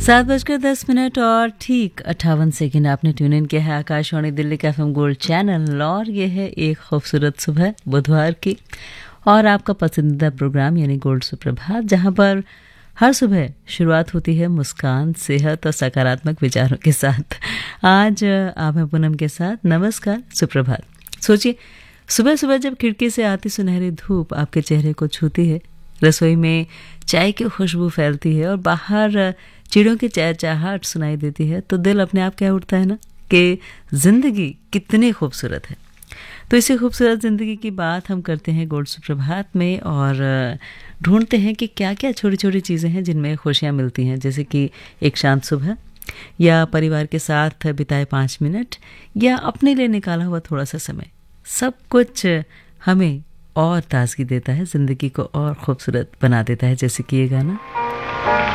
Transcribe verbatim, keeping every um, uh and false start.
सात बजकर दस मिनट और ठीक अट्ठावन सेकंड आपने ट्यून इन किया है आकाशवाणी दिल्ली का एफएम गोल्ड चैनल और ये है एक खूबसूरत सुबह बुधवार की और आपका पसंदीदा प्रोग्राम यानी गोल्ड सुप्रभात, जहां पर हर सुबह शुरुआत होती है मुस्कान, सेहत और सकारात्मक विचारों के साथ। आज आप हैं पूनम के साथ। नमस्कार, सुप्रभात। सोचिए, सुबह सुबह जब खिड़की से आती सुनहरी धूप आपके चेहरे को छूती है, रसोई में चाय की खुशबू फैलती है और बाहर चिड़ियों की चहचहाहट सुनाई देती है, तो दिल अपने आप क्या उठता है ना कि जिंदगी कितनी खूबसूरत है। तो इसी खूबसूरत ज़िंदगी की बात हम करते हैं गोल्ड सुप्रभात में और ढूंढते हैं कि क्या क्या छोटी छोटी चीज़ें हैं जिनमें खुशियाँ मिलती हैं, जैसे कि एक शांत सुबह या परिवार के साथ बिताए पाँच मिनट या अपने लिए निकाला हुआ थोड़ा सा समय। सब कुछ हमें और ताजगी देता है, ज़िंदगी को और खूबसूरत बना देता है, जैसे कि ये गाना।